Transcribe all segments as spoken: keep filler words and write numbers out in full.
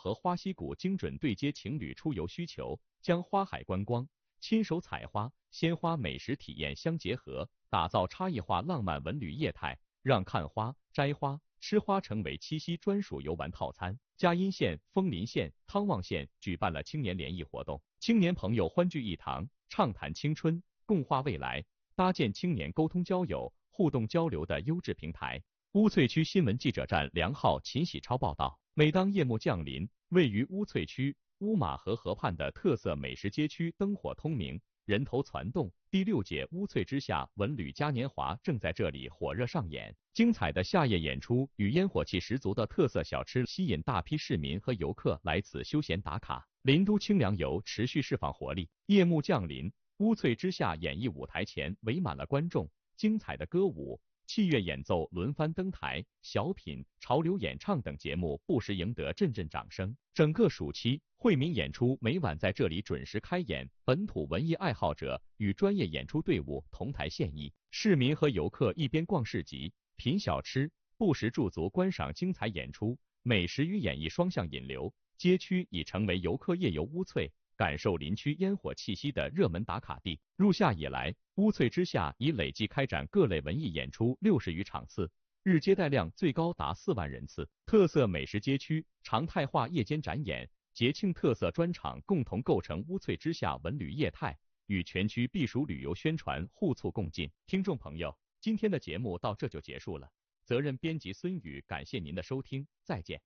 和花溪谷精准对接情侣出游需求，将花海观光、亲手采花、鲜花美食体验相结合，打造差异化浪漫文旅业态，让看花、摘花、吃花成为七夕专属游玩套餐。嘉阴县、枫林县、汤旺县举办了青年联谊活动，青年朋友欢聚一堂，畅谈青春，共话未来，搭建青年沟通交友、互动交流的优质平台。乌翠区新闻记者站梁浩、秦喜超报道。每当夜幕降临，位于乌翠区乌马河河畔的特色美食街区灯火通明，人头攒动。第六届乌翠之夏文旅嘉年华正在这里火热上演，精彩的夏夜演出与烟火气十足的特色小吃吸引大批市民和游客来此休闲打卡。林都清凉游持续释放活力，夜幕降临，乌翠之夏演艺舞台前围满了观众，精彩的歌舞、器乐演奏轮番登台，小品、潮流演唱等节目不时赢得阵阵掌声。整个暑期，惠民演出每晚在这里准时开演，本土文艺爱好者与专业演出队伍同台献艺，市民和游客一边逛市集、品小吃，不时驻足观赏精彩演出，美食与演艺双向引流，街区已成为游客夜游乌翠、感受林区烟火气息的热门打卡地。入夏以来，乌翠之夏已累计开展各类文艺演出六十余场次，日接待量最高达四万人次。特色美食街区、常态化夜间展演、节庆特色专场共同构成乌翠之夏文旅业态，与全区避暑旅游宣传互促共进。听众朋友，今天的节目到这就结束了。责任编辑孙宇，感谢您的收听，再见。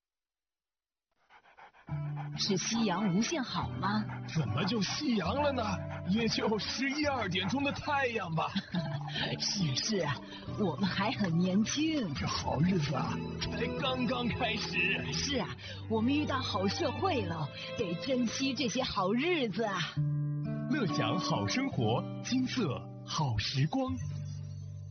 是夕阳无限好吗？ 怎么就夕阳了呢？也就十一二点钟的太阳吧。 是是啊，我们还很年轻。 这好日子啊，才刚刚开始。 是啊，我们遇到好社会了，得珍惜这些好日子啊。 乐享好生活，金色好时光。